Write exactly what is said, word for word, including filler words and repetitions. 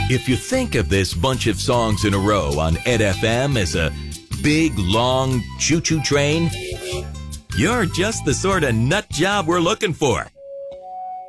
If you think of this bunch of songs in a row on Ed F M as a big, long choo-choo train, you're just the sort of nut job we're looking for.